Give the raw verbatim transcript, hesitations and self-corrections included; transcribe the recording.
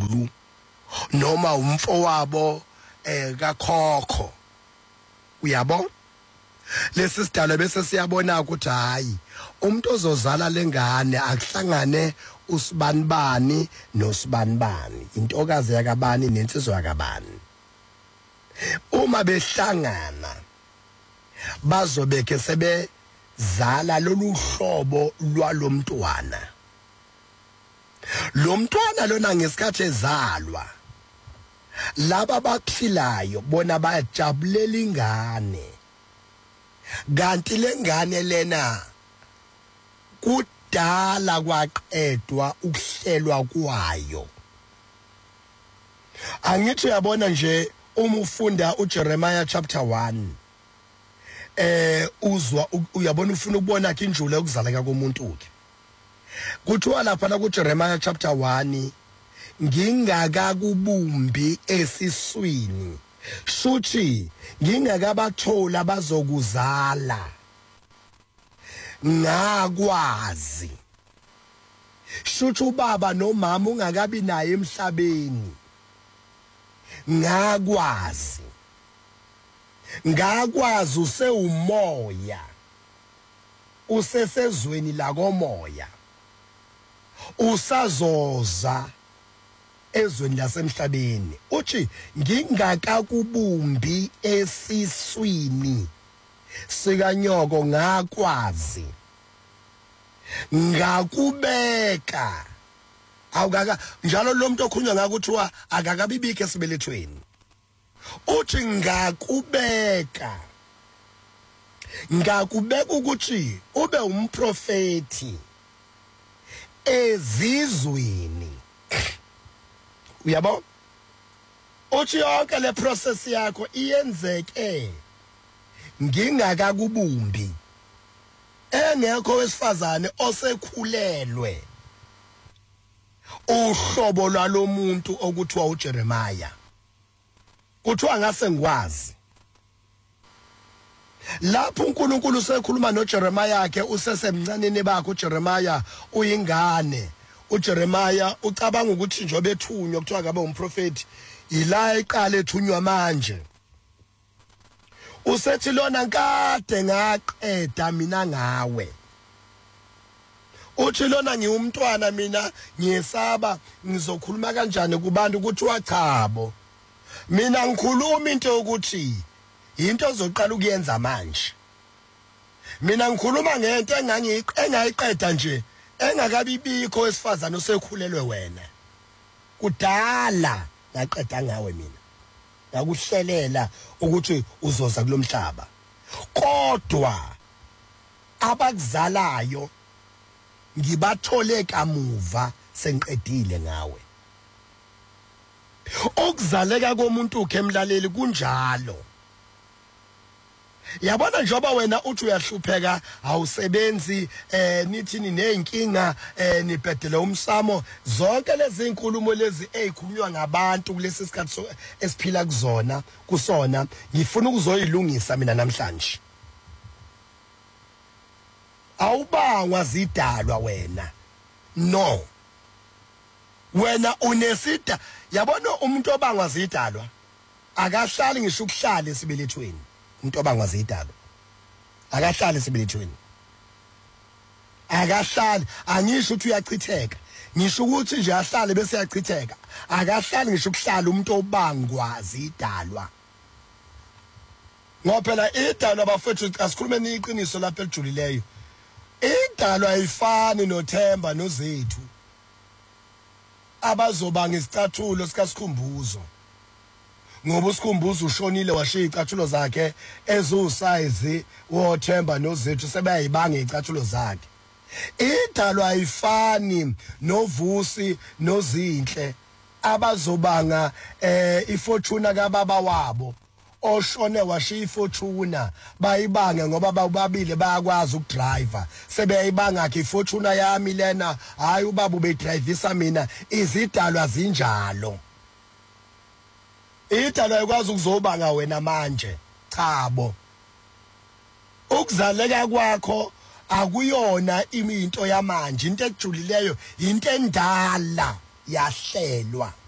kaZulu noma umfowabo eh kakhokho uyabo lesi sidalo bese siyabona ukuthi hayi umuntu ozozala lengane akuhlangane usibanibani nosibanibani intokazi yakabani nensizwa yakabani uma behlangana bazobeke sebe zala lolu hlobo lwalomntwana lo mntwana lona ngesikhathi ezalwa laba baphilayo bona bayajabulela ingane kanti lengane lena kudala kwaqedwa ukuhlelwa kwayo angithi uyabona nje uma ufunda uJeremiah chapter one eh uzwa uyabona ufuna ukubona ke injule yokuzaleka komuntu ke kuthiwa lapha la kuJeremiah chapter one ngingakakubumbi esiswini shuthi ngingakabathola bazokuzala ngakwazi shuthi ubaba nomama ungakabi naye emhlabeni ngakwazi ngakwazi usewumoya usesezweni la komoya usazoza ezweni lasemhlabeni uthi ngingakakubumbi esiswini sikanyoko ngakwazi ngakubeka awukaka njalo lo muntu okhunywa ngakuthiwa akakabibike esibelethweni uthi ngakubeka ngakubeka ukuthi ube umprofeti ezizweni uyabo uthi yonke le process yakho iyenzeke ngingakakubumbi engekho wesifazane osekhulelwe uhlobo lwalomuntu okuthiwa uJeremiah kuthiwa ngase ngikwazi lapho uNkulunkulu usekhuluma noJeremiah yakhe usesemncaneni bakhe uJeremiah uyingane uJeremiah ucabanga ukuthi njobe ethunywa kuthiwa kabe umprofeti ila eqala ethunywa manje usethi lona nkade ngaqeda mina ngawe uthi lona ngiwumntwana mina ngiyesaba ngizokhuluma kanjani kubantu ukuthi wachabo mina ngikhuluma into ukuthi into ozoqala ukuyenza manje mina ngikhuluma ngento engayiqeda nje engakabibikho wesifazana osekhulelwe wena kudala ngaqeda ngawe mina ngakuhlelela ukuthi uzoza kulomhlaba kodwa abakuzalayo ngibathole kamuva sengiqedile ngawe okuzaleka komuntu ukemlaleli kunjalo yabona njoba wena uthi uyahlupheka awusebenzi eh nithini nenkinga eh nibhedele umsamo zonke lezi inkulumo lezi ezikhulunywa ngabantu kulesi sikhathi esiphila kuzona kusona ngifuna ukuzoyilungisa mina namhlanje awubangwa zidalwa wena no wena unesida yabona umuntu obangwa zidalwa akahlali ngisho ukuhlala esibelethweni umuntu obangwa zidalwa akahlali esibelethweni akahlali angisho ukuthi uyachitheka ngisho ukuthi nje ahlale bese yachitheka akahlali ngisho ukuhlala umuntu obangwa zidalwa ngoba phela idalwa bafethu asikhulume iqiniso lapha elijulileyo idalwa ayifani noThemba noZethu abazobanga isicathulo sikaSikhumbuzo ngoba uSikhumbuzo ushonile washiya icathulo zakhe ezusize woThemba noZethu sebayibanga icathulo zakhe idalwa ayifani noVusi noZinhle abazobanga eh ifortuna kaBaba wabo oshone washiya ifortuna bayibange ngoba bababili bayakwazi ukudriver sebeyibanga ke ifortuna yami lena hayi ubaba ubedrivisa mina izidalwa zinjalo idalwa ayikwazi ukuzobanga wena manje chabo ukuzaleka kwakho akuyona iminto yamanje into ekujulileyo into endala yahlelwa